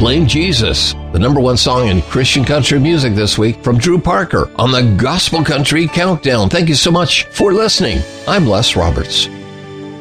Blame Jesus, the number one song in Christian country music this week from Drew Parker on the Gospel Country Countdown. Thank you so much for listening. I'm Les Roberts.